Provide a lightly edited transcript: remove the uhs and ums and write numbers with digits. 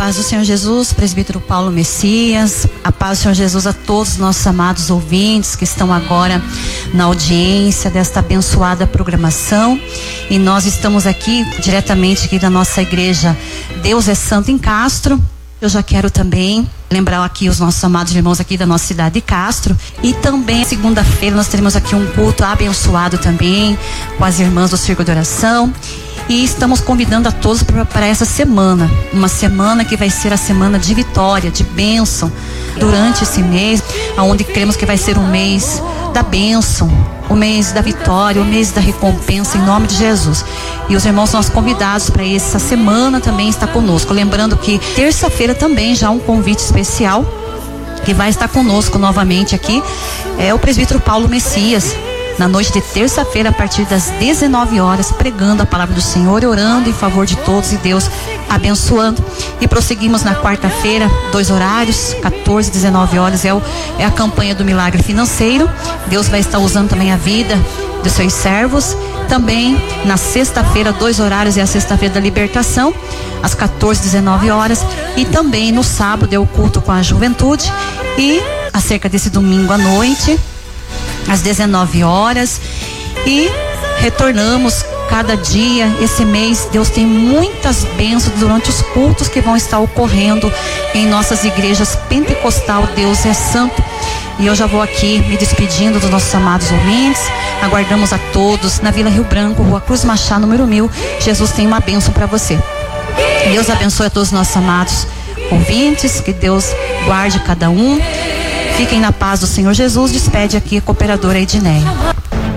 paz do Senhor Jesus, presbítero Paulo Messias, a paz do Senhor Jesus a todos os nossos amados ouvintes que estão agora na audiência desta abençoada programação. E nós estamos aqui, diretamente aqui da nossa igreja Deus é Santo em Castro. Eu já quero também lembrar aqui os nossos amados irmãos aqui da nossa cidade de Castro. E também segunda-feira nós teremos aqui um culto abençoado também com as irmãs do Círculo de Oração. E estamos convidando a todos para essa semana, uma semana que vai ser a semana de vitória, de bênção, durante esse mês, onde cremos que vai ser um mês da bênção, o mês da vitória, o mês da recompensa, em nome de Jesus. E os irmãos nossos convidados para essa semana também está conosco. Lembrando que terça-feira também já um convite especial, que vai estar conosco novamente aqui, é o presbítero Paulo Messias, na noite de terça-feira, a partir das 19 horas, pregando a palavra do Senhor e orando em favor de todos e Deus abençoando. E prosseguimos na quarta-feira, 2 horários, 14 e 19 horas, é a campanha do milagre financeiro. Deus vai estar usando também a vida dos seus servos. Também na sexta-feira, 2 horários, é a sexta-feira da libertação, às 14 e 19 horas. E também no sábado é o culto com a juventude. E acerca desse domingo à noite, às 19 horas, e retornamos cada dia. Esse mês Deus tem muitas bênçãos durante os cultos que vão estar ocorrendo em nossas igrejas pentecostal. Deus é Santo. E eu já vou aqui me despedindo dos nossos amados ouvintes. Aguardamos a todos na Vila Rio Branco, Rua Cruz Machado, número 1000. Jesus tem uma bênção para você. Deus abençoe a todos os nossos amados ouvintes, que Deus guarde cada um. Fiquem na paz do Senhor Jesus. Despede aqui a cooperadora Edneia.